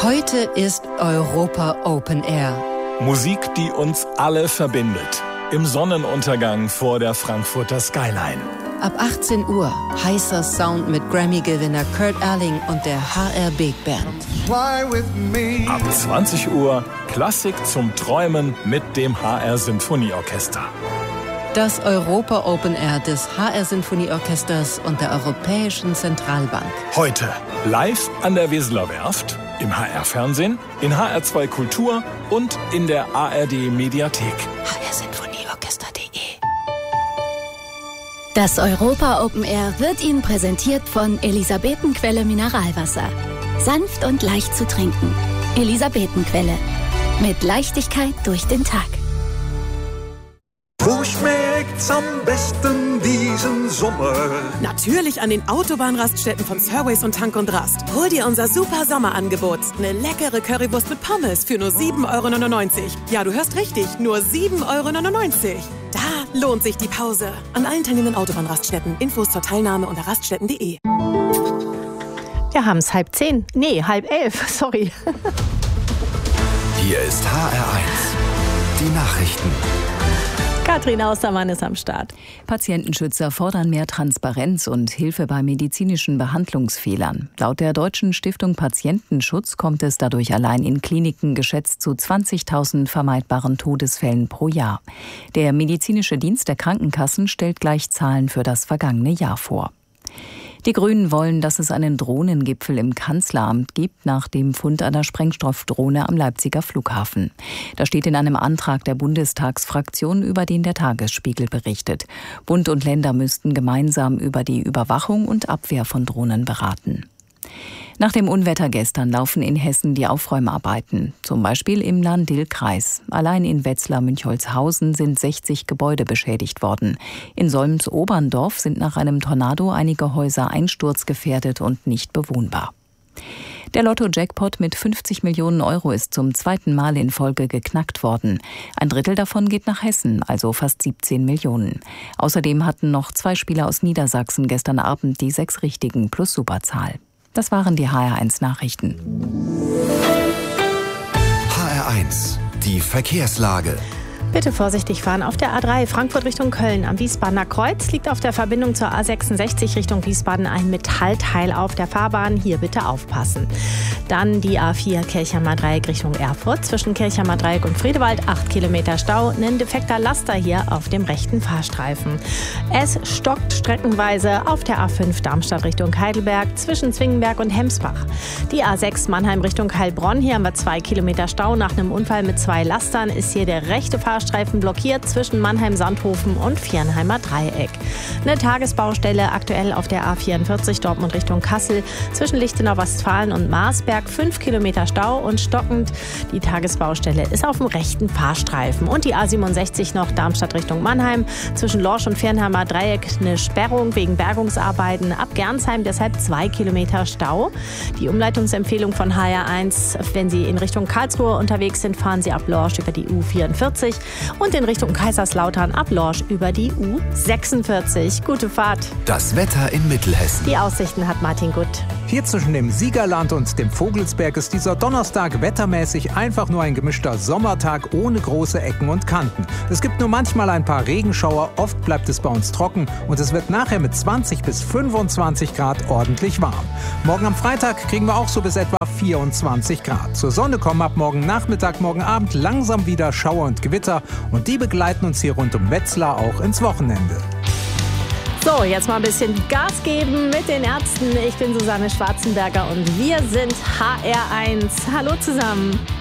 Heute ist Europa Open Air. Musik, die uns alle verbindet. Im Sonnenuntergang vor der Frankfurter Skyline. Ab 18 Uhr heißer Sound mit Grammy-Gewinner Kurt Erling und der HR Big Band. Ab 20 Uhr Klassik zum Träumen mit dem HR Sinfonieorchester. Das Europa Open Air des HR Sinfonieorchesters und der Europäischen Zentralbank. Heute live an der Weseler Werft, im HR-Fernsehen, in HR2 Kultur und in der ARD-Mediathek. hrsinfonieorchester.de. Das Europa Open Air wird Ihnen präsentiert von Elisabetenquelle Mineralwasser. Sanft und leicht zu trinken. Elisabetenquelle. Mit Leichtigkeit durch den Tag. Wo schmeckt's am besten diesen Sommer? Natürlich an den Autobahnraststätten von Surways und Tank und Rast. Hol dir unser super Sommerangebot. Eine leckere Currywurst mit Pommes für nur 7,99 €. Ja, du hörst richtig, nur 7,99 €. Da lohnt sich die Pause. An allen teilnehmenden Autobahnraststätten. Infos zur Teilnahme unter raststätten.de. Wir haben es 10:30. Nee, 10:30, sorry. Hier ist HR1. Die Nachrichten. Katrin Austermann ist am Start. Patientenschützer fordern mehr Transparenz und Hilfe bei medizinischen Behandlungsfehlern. Laut der Deutschen Stiftung Patientenschutz kommt es dadurch allein in Kliniken geschätzt zu 20.000 vermeidbaren Todesfällen pro Jahr. Der medizinische Dienst der Krankenkassen stellt gleich Zahlen für das vergangene Jahr vor. Die Grünen wollen, dass es einen Drohnengipfel im Kanzleramt gibt, nach dem Fund einer Sprengstoffdrohne am Leipziger Flughafen. Das steht in einem Antrag der Bundestagsfraktion, über den der Tagesspiegel berichtet. Bund und Länder müssten gemeinsam über die Überwachung und Abwehr von Drohnen beraten. Nach dem Unwetter gestern laufen in Hessen die Aufräumarbeiten, zum Beispiel im Lahn-Dill-Kreis. Allein in Wetzlar-Münchholzhausen sind 60 Gebäude beschädigt worden. In Solms-Oberndorf sind nach einem Tornado einige Häuser einsturzgefährdet und nicht bewohnbar. Der Lotto-Jackpot mit 50 Millionen € ist zum zweiten Mal in Folge geknackt worden. Ein Drittel davon geht nach Hessen, also fast 17 Millionen. Außerdem hatten noch 2 Spieler aus Niedersachsen gestern Abend die 6 Richtigen plus Superzahl. Das waren die HR1-Nachrichten. HR1, die Verkehrslage. Bitte vorsichtig fahren auf der A3 Frankfurt Richtung Köln. Am Wiesbadener Kreuz liegt auf der Verbindung zur A66 Richtung Wiesbaden ein Metallteil auf der Fahrbahn. Hier bitte aufpassen. Dann die A4 Kirchheimer Dreieck Richtung Erfurt. Zwischen Kirchheimer Dreieck und Friedewald 8 Kilometer Stau. Ein defekter Laster hier auf dem rechten Fahrstreifen. Es stockt streckenweise auf der A5 Darmstadt Richtung Heidelberg zwischen Zwingenberg und Hemsbach. Die A6 Mannheim Richtung Heilbronn. Hier haben wir 2 Kilometer Stau. Nach einem Unfall mit 2 Lastern ist hier der rechte Fahrstreifen blockiert zwischen Mannheim-Sandhofen und Viernheimer Dreieck. Eine Tagesbaustelle aktuell auf der A44 Dortmund Richtung Kassel zwischen Lichtenau-Westfalen und Marsberg. 5 Kilometer Stau und stockend. Die Tagesbaustelle ist auf dem rechten Fahrstreifen. Und die A67 noch Darmstadt Richtung Mannheim zwischen Lorsch und Viernheimer Dreieck eine Sperrung wegen Bergungsarbeiten. Ab Gernsheim deshalb 2 Kilometer Stau. Die Umleitungsempfehlung von HR1, wenn Sie in Richtung Karlsruhe unterwegs sind, fahren Sie ab Lorsch über die U44 und in Richtung Kaiserslautern ab Lorsch über die U46. Gute Fahrt. Das Wetter in Mittelhessen. Die Aussichten hat Martin Gutt. Hier zwischen dem Siegerland und dem Vogelsberg ist dieser Donnerstag wettermäßig einfach nur ein gemischter Sommertag ohne große Ecken und Kanten. Es gibt nur manchmal ein paar Regenschauer, oft bleibt es bei uns trocken und es wird nachher mit 20 bis 25 Grad ordentlich warm. Morgen am Freitag kriegen wir auch so bis etwa 24 Grad. Zur Sonne kommen ab morgen Nachmittag, morgen Abend langsam wieder Schauer und Gewitter und die begleiten uns hier rund um Wetzlar auch ins Wochenende. So, jetzt mal ein bisschen Gas geben mit den Ärzten. Ich bin Susanne Schwarzenberger und wir sind HR1. Hallo zusammen.